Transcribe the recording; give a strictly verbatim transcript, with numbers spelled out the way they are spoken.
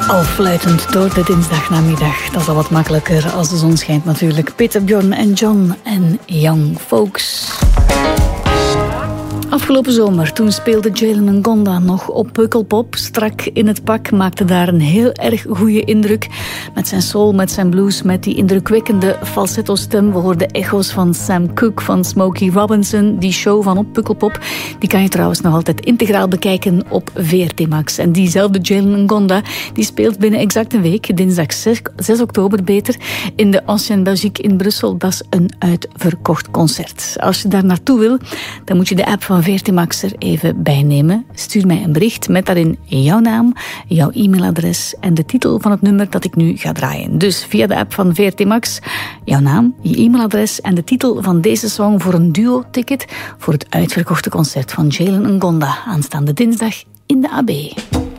Al fluitend door de dinsdagnamiddag. Dat is al wat makkelijker als de zon schijnt natuurlijk. Peter, Bjorn en John en Young Folks. Afgelopen zomer, toen speelde Jalen Ngonda nog op Pukkelpop. Strak in het pak, maakte daar een heel erg goede indruk. Met zijn soul, met zijn blues, met die indrukwekkende falsetto-stem. We hoorden echo's van Sam Cooke, van Smokey Robinson. Die show van op Pukkelpop, die kan je trouwens nog altijd integraal bekijken op V R T Max. En diezelfde Jalen Ngonda, die speelt binnen exact een week, dinsdag zes oktober beter, in de Ancienne Belgique in Brussel. Dat is een uitverkocht concert. Als je daar naartoe wil, dan moet je de app van V R T Max er even bijnemen. Stuur mij een bericht met daarin jouw naam, jouw e-mailadres en de titel van het nummer dat ik nu ga draaien. Dus via de app van V R T Max, jouw naam, je e-mailadres en de titel van deze song voor een duo-ticket voor het uitverkochte concert van Jalen Ngonda aanstaande dinsdag in de A B.